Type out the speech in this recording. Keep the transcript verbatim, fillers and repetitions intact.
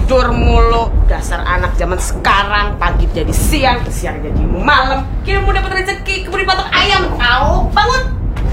tidur mulu. Dasar anak zaman sekarang, pagi jadi siang, siang jadi malam. Kira mau dapat